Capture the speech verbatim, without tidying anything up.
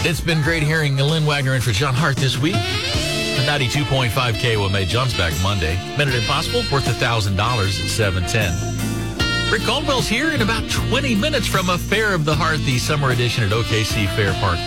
It's been great hearing Lynn Wagner in for John Hart this week. ninety-two point five K O M A. John's back Monday. Minute Impossible, worth one thousand dollars at seven ten. Rick Caldwell's here in about twenty minutes from a Fair of the Heart, the summer edition at O K C Fair Park.